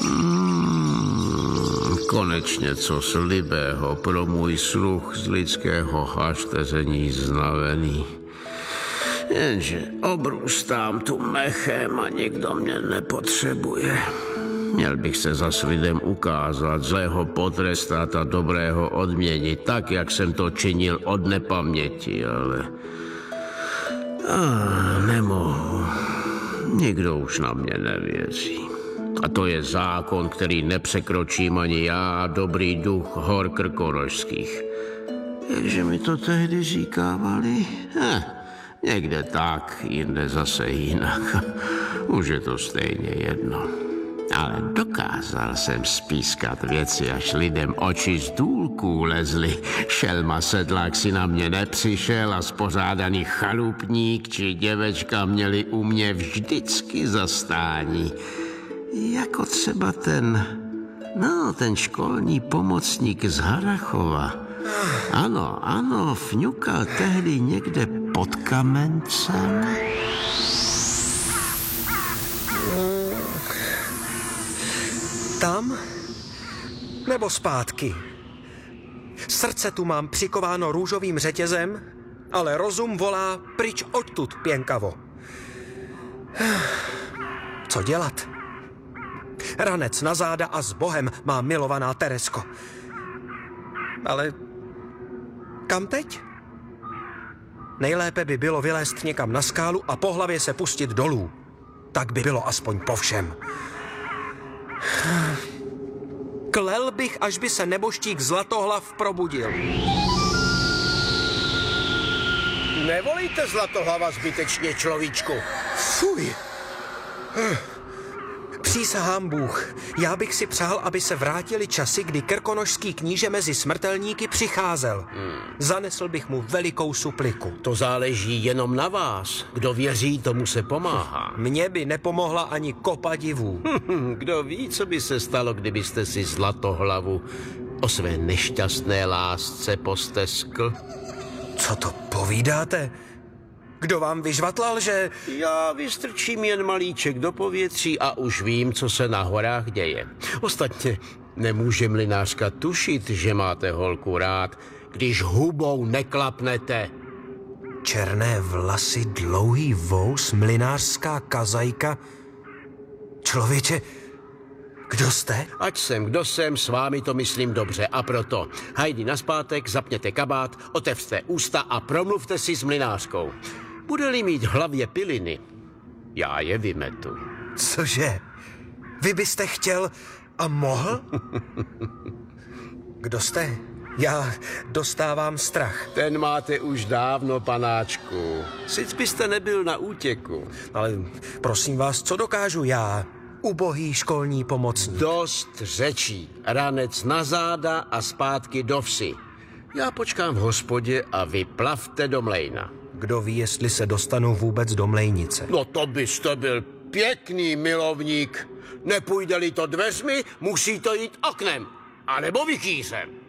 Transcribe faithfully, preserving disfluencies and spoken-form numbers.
Hmm, konečně co slibého pro můj sluch z lidského haštezení znavený. Jenže obrůstám tu mechem a nikdo mě nepotřebuje. Měl bych se zas lidem ukázat, zlého potrestat a dobrého odměnit, tak, jak jsem to činil od nepaměti, ale... Ah, nemohu. Nikdo už na mě nevěří. A to je zákon, který nepřekročím ani já a dobrý duch hor krkonošských. Jakže mi to tehdy říkávali? Hm, někde tak, jinde zase jinak. Už je to stejně jedno. Ale dokázal jsem spískat věci, až lidem oči z důlků lezly. Šelma sedlák si na mě nepřišel a spořádaný chalupník či děvečka měli u mě vždycky zastání. Jako třeba ten, no, ten školní pomocník z Harachova. Ano, ano, fňukal tehdy někde pod kamencem. Tam? Nebo zpátky? Srdce tu mám přikováno růžovým řetězem, ale rozum volá pryč odtud, pěnkavo. Co dělat? Ranec na záda a s Bohem, má milovaná Teresko. Ale kam teď? Nejlépe by bylo vylézt někam na skálu a po hlavě se pustit dolů. Tak by bylo aspoň po všem. Klel bych, až by se neboštík Zlatohlav probudil. Nevolíte Zlatohlava zbytečně, človíčku. Fuj. Přísahám Bůh, já bych si přál, aby se vrátili časy, kdy krkonošský kníže mezi smrtelníky přicházel. Hmm. Zanesl bych mu velikou supliku. To záleží jenom na vás. Kdo věří, tomu se pomáhá. Mně by nepomohla ani kopa divů. Kdo ví, co by se stalo, kdybyste si Zlatohlavu o své nešťastné lásce posteskl? Co to povídáte? Kdo vám vyžvatlal, že... Já vystrčím jen malíček do povětří a už vím, co se na horách děje. Ostatně nemůže mlynářka tušit, že máte holku rád, když hubou neklapnete. Černé vlasy, dlouhý vous, mlynářská kazajka. Člověče, kdo jste? Ať jsem, kdo jsem, s vámi to myslím dobře. A proto, hajdi nazpátek, zapněte kabát, otevřte ústa a promluvte si s mlynářkou. Bude-li mít v hlavě piliny, já je vymetu. Cože? Vy byste chtěl a mohl? Kdo jste? Já dostávám strach. Ten máte už dávno, panáčku. Sic byste nebyl na útěku. Ale prosím vás, co dokážu já? Ubohý školní pomocník. Dost řečí. Ranec na záda a zpátky do vsi. Já počkám v hospodě a vy plavte do mlejna. Kdo ví, jestli se dostanu vůbec do mlejnice. No to byste byl pěkný milovník. Nepůjde-li to dveřmi, musí to jít oknem. A nebo vikýřem.